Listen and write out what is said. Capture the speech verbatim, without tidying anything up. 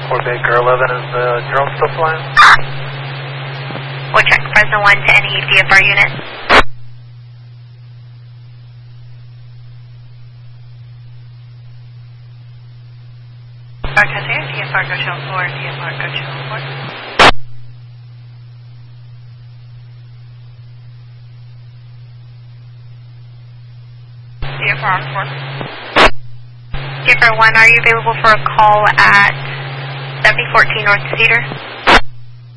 four Baker eleven, is the drone still flying? We'll check Fresno one to any D F R unit. Arcadia, D F R go channel four, D F R go channel four. D F R on four. D F R one, are you available for a call at seventy fourteen North Cedar?